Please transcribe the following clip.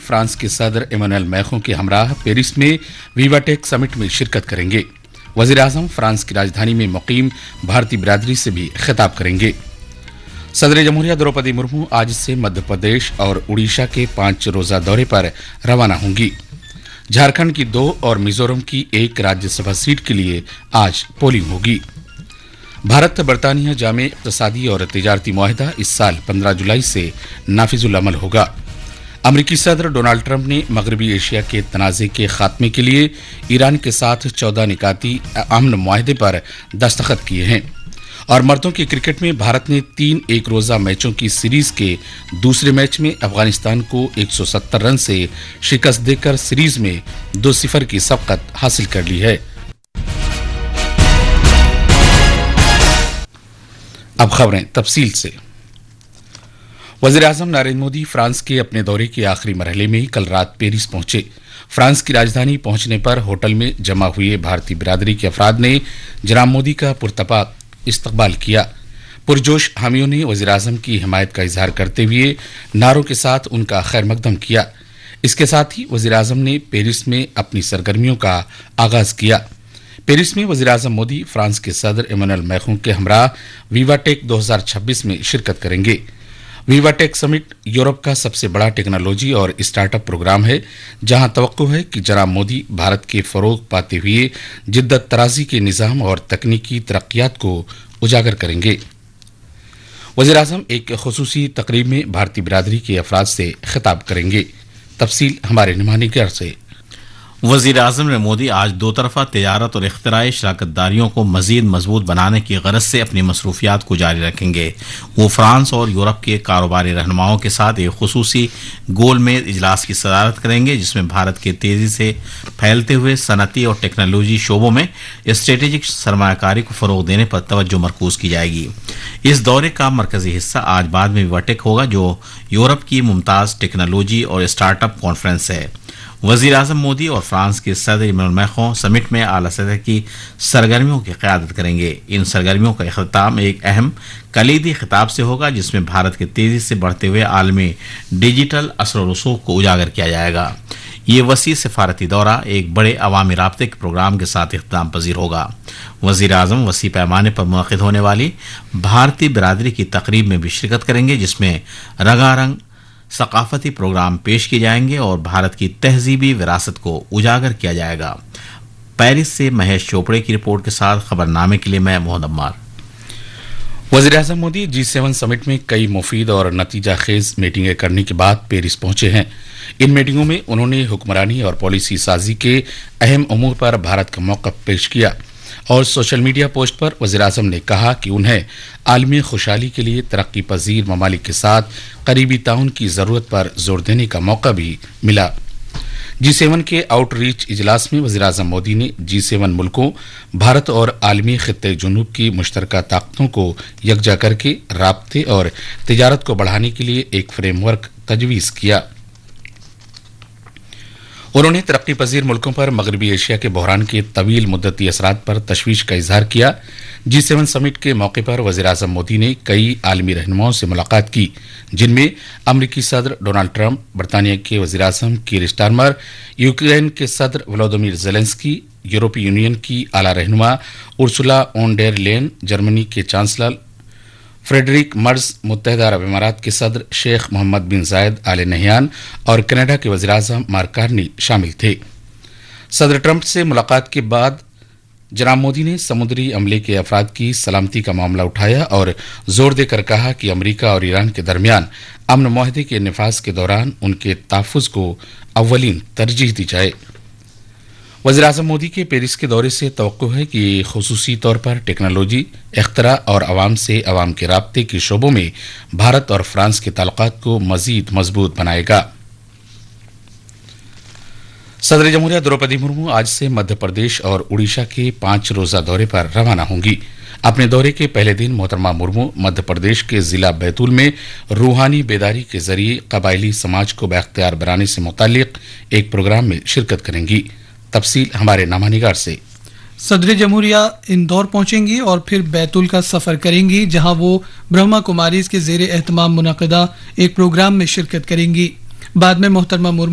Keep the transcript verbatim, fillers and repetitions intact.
France के सदर Emmanuel Macron के हमराह पेरिस में वीवाटेक समिट में शिरकत करेंगे। वजीर आजम फ्रांस की राजधानी में मुकीम भारतीय बिरादरी से भी खिताब करेंगे। सदर जमहूरिया द्रौपदी मुर्मू आज से मध्य प्रदेश और उड़ीसा के पांच रोजा दौरे पर रवाना होंगी। झारखंड की दो और मिजोरम की एक राज्यसभा सीट के लिए आज पोलिंग होगी। भारत बरतानिया जामे इक़्तिसादी और तिजारती मुआहिदा इस साल पंद्रह जुलाई से नाफिजुल अमल होगा। अमरीकी सदर डोनाल्ड ट्रंप ने मगरबी एशिया के तनाज़े के खात्मे के लिए ईरान के साथ चौदह निकाती अमन मुआहिदे पर दस्तखत किए हैं। और मर्दों की क्रिकेट में भारत ने तीन एक रोजा मैचों की सीरीज के दूसरे मैच में अफगानिस्तान को एक सौ सत्तर रन से शिकस्त देकर सीरीज में दो सिफर की सबकत हासिल कर ली है। अब खबरें तफसील से। वजीर आजम नरेंद्र मोदी फ्रांस के अपने दौरे के आखिरी मरहले में कल रात पेरिस पहुंचे। फ्रांस की राजधानी पहुंचने पर होटल में जमा हुए भारतीय बिरादरी के अफराद ने जनाब मोदी का पुरतपाक इस्तकबाल किया। पुरजोश हामियों ने वजीर आजम की हिमायत का इजहार करते हुए नारों के साथ उनका खैर मकदम किया। इसके साथ ही वजीर आजम ने पेरिस में अपनी सरगर्मियों का आगाज किया। पेरिस में वजीर आजम मोदी फ्रांस के सदर इमैनुअल मैक्रों के हमराह वीवाटेक दो हज़ार छब्बीस में शिरकत करेंगे। वीवाटेक समिट यूरोप का सबसे बड़ा टेक्नोलॉजी और स्टार्टअप प्रोग्राम है, जहां तवक्को है कि जनाब मोदी भारत के फरोग पाते हुए जिद्दत तराजी के निजाम और तकनीकी तरक्कियात को उजागर करेंगे। वजीर आजम एक खुसूसी तकरीब में भारतीय बिरादरी के अफराद से खिताब करेंगे। तफसील हमारे नुमाइंदे से। वजीर आजम ने मोदी आज दो तरफा तजारत और इख्तराई शराकतदारियों को मजीद मजबूत बनाने की गरज से अपनी मसरूफियात को जारी रखेंगे। वो फ्रांस और यूरोप के कारोबारी रहनुमाओं के साथ एक खुसूसी गोलमेज इजलास की सदारत करेंगे, जिसमें भारत के तेजी से फैलते हुए सनती और टेक्नोलॉजी शोबों में स्ट्रेटेजिक सरमायाकारी को फरोग देने पर तवज्जो मरकूज की जाएगी। इस दौरे का मरकजी हिस्सा आज बाद में विवाटेक होगा, जो यूरोप की मुमताज टेक्नोलॉजी और स्टार्टअप कॉन्फ्रेंस है। वजीर आजम मोदी और फ्रांस के सदर इमैनुअल मैक्रों समिट में आला सतह की सरगर्मियों की क़यादत करेंगे। इन सरगर्मियों का इख्तिताम एक अहम कलीदी खिताब से होगा, जिसमें भारत के तेजी से बढ़ते हुए आलमी डिजिटल असर व रसूख को उजागर किया जाएगा। ये वसी सफारती दौरा एक बड़े अवामी राब्ते के प्रोग्राम के साथ इख्तिताम पजीर होगा। वजीर आजम वसी पैमाने पर मुनक़िद होने वाली भारतीय बिरादरी की तकरीब में भी शिरकत करेंगे, जिसमें रंगारंग सकाफती प्रोग्राम पेश किए जाएंगे और भारत की तहजीबी विरासत को उजागर किया जाएगा। पेरिस से महेश चोपड़े की रिपोर्ट के साथ खबरनामे के लिए मैं मोहम्मद अम्मार। वजीर आजम मोदी जी सेवन समिट में कई मुफीद और नतीजा खेज मीटिंगें करने के बाद पेरिस पहुंचे हैं। इन मीटिंगों में उन्होंने हुक्मरानी और पॉलिसी साजी के अहम उमूर पर भारत का मौक़िफ़ पेश किया और सोशल मीडिया पोस्ट पर वज़ीर आज़म ने कहा कि उन्हें आलमी खुशहाली के लिए तरक्की पजीर ममालिक के साथ करीबी ताउन की ज़रूरत पर जोर देने का मौका भी मिला। जी सेवन के आउटरीच इजलास में वज़ीर आज़म मोदी ने जी सेवन मुल्कों, भारत और आलमी खित्ते जुनूब की मुश्तरका ताकतों को यकजा करके राब्ते और तिजारत को बढ़ाने के लिए एक फ्रेमवर्क तजवीज़ किया। उन्होंने तरक्की पजीर मुल्कों पर मगरबी एशिया के बहरान के तवील मुद्दती असरात पर तशवीश का इजहार किया। जी सेवन समिट के मौके पर वज़ीर आज़म मोदी ने कई आलमी रहनुमाओं से मुलाकात की, जिनमें अमरीकी सदर डोनाल्ड ट्रंप, बरतानिया के वज़ीर आज़म कीर स्टारमर, यूक्रेन के सदर व्लादिमीर ज़ेलेंस्की, यूरोपीय यूनियन की आला रहनुमा उर्सुला ओन डेर लेन, जर्मनी के चांसलर फ्रेडरिक मर्ज, मुत्तहिदा अरब इमारात के सदर शेख मोहम्मद बिन जायद आल नहयान और कनाडा के वज़ीर आज़म मार्क कार्नी शामिल थे। सदर ट्रंप से मुलाकात के बाद जनाब मोदी ने समुद्री अमले के अफराद की सलामती का मामला उठाया और जोर देकर कहा कि अमरीका और ईरान के दरमियान अमन मुआहदे के निफाज के दौरान उनके तहफ़्फ़ुज़ को अव्वलीन तरजीह दी जाए। वज़ीर आज़म मोदी के पेरिस के दौरे से तवक्को है कि खुसूसी तौर पर टेक्नोलॉजी, इख्तरा और अवाम से अवाम के राब्ते के शोबों में भारत और फ्रांस के ताल्लुकात को मजीद मजबूत बनाएगा। सदर जमहूरिया द्रौपदी मुर्मू आज से मध्य प्रदेश और उड़ीसा के पांच रोजा दौरे पर रवाना होंगी। अपने दौरे के पहले दिन मोहतरमा मुर्मू मध्य प्रदेश के जिला बैतूल में रूहानी बेदारी के जरिए कबायली समाज को बाख्तियार बनाने से मुताल्लिक एक प्रोग्राम में शिरकत करेंगी। तफसील हमारे नामानिगार से। सदर जमहूरिया इंदौर पहुंचेंगी और फिर बैतूल का सफर करेंगी, जहां वो ब्रह्मा कुमारीज के जेर एहतमाम मुनक़दा एक प्रोग्राम में शिरकत करेंगी। बाद में मोहतरमा मुर्मू